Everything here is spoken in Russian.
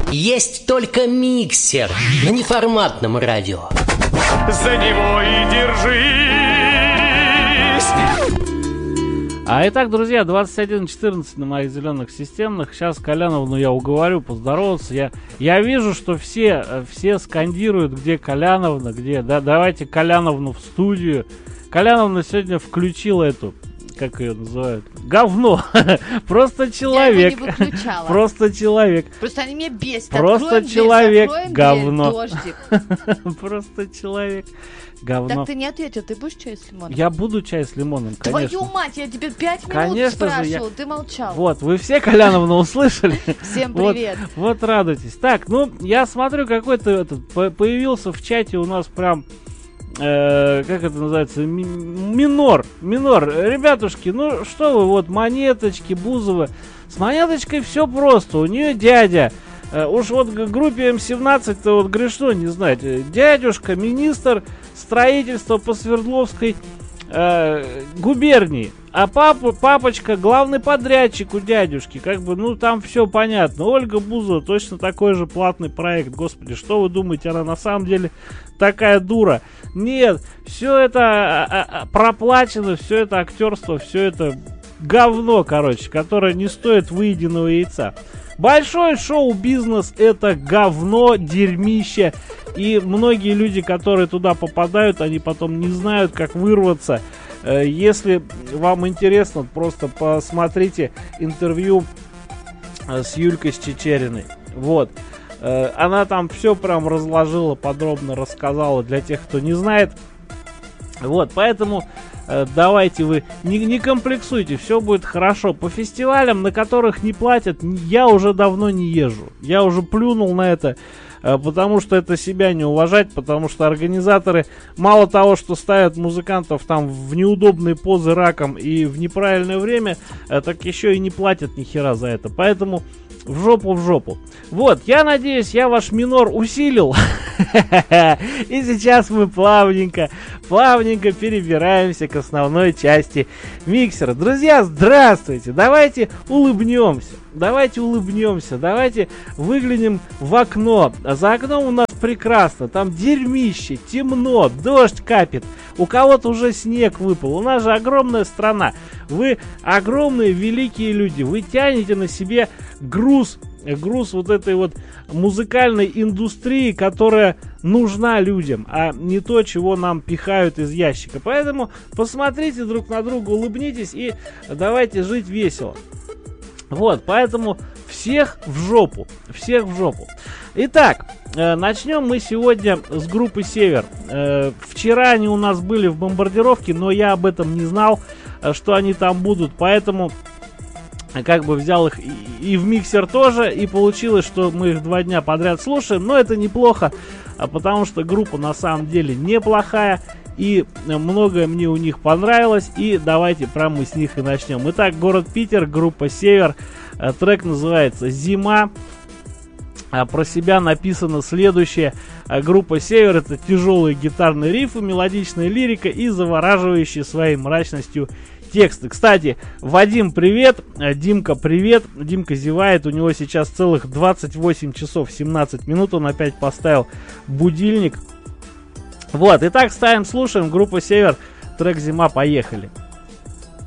Есть только миксер на неформатном радио. За него и держись. Итак, друзья, 21:14 на моих зеленых системных. Сейчас Коляновну я уговорю поздороваться. Я вижу, что все скандируют, где Коляновна, где. Да, давайте Коляновну в студию. Коляновна сегодня включила эту, как ее называют, говно. Просто человек. Я его не выключала. Просто человек. Просто они меня бесят. Просто человек говно. Дождик. Просто человек говно. Так ты не ответил, ты будешь чай с лимоном? Я буду чай с лимоном, конечно. Твою мать, я тебе 5 минут Конечно же, спрашивал, ты молчал. Вот, вы все Коляновну услышали? Всем привет. Вот радуйтесь. Так, ну, я смотрю, какой-то появился в чате у нас прям, как это называется, минор. Ребятушки, ну что вы, вот монеточки, Бузова. С монеточкой все просто, у нее дядя. Уж вот группе М17-то вот грешно не знать. Дядюшка, министр строительства по Свердловской губернии. А папочка главный подрядчик у дядюшки. Как бы, ну там все понятно. Ольга Бузова точно такой же платный проект. Господи, что вы думаете, она на самом деле такая дура? Нет, все это проплачено, все это актерство, все это говно, короче, которое не стоит выеденного яйца. Большой шоу-бизнес — это говно, дерьмище. И многие люди, которые туда попадают, они потом не знают, как вырваться. Если вам интересно, просто посмотрите интервью с Юлькой Чичериной. Вот. Она там все прям разложила, подробно рассказала для тех, кто не знает. Вот, поэтому давайте вы не комплексуйте, все будет хорошо. По фестивалям, на которых не платят, я уже давно не езжу. Я уже плюнул на это, потому что это себя не уважать, потому что организаторы мало того, что ставят музыкантов там в неудобные позы раком и в неправильное время, так еще и не платят ни хера за это. Поэтому в жопу. Вот, я надеюсь, я ваш минор усилил. И сейчас мы плавненько перебираемся к основной части миксера. Друзья, здравствуйте. Давайте улыбнемся. Давайте выглянем в окно. За окном у нас прекрасно. Там дерьмище, темно, дождь капит. У кого-то уже снег выпал. У нас же огромная страна. Вы огромные, великие люди. Вы тянете на себе груз вот этой вот музыкальной индустрии, которая нужна людям, а не то, чего нам пихают из ящика. Поэтому посмотрите друг на друга, улыбнитесь и давайте жить весело. Вот, поэтому всех в жопу. Итак, начнем мы сегодня с группы «Север». Вчера они у нас были в бомбардировке, но я об этом не знал, что они там будут, поэтому как бы взял их и в миксер тоже, и получилось, что мы их 2 дня подряд слушаем, но это неплохо, потому что группа на самом деле неплохая, и многое мне у них понравилось, и давайте прямо мы с них и начнем. Итак, город Питер, группа «Север», трек называется «Зима». Про себя написано следующее. Группа «Север» — это тяжелые гитарные рифы, мелодичная лирика и завораживающие своей мрачностью тексты. Кстати, Вадим, привет. Димка, привет. Димка зевает. У него сейчас целых 28 часов 17 минут. Он опять поставил будильник. Вот, итак, ставим, слушаем. Группа «Север», трек «Зима», поехали.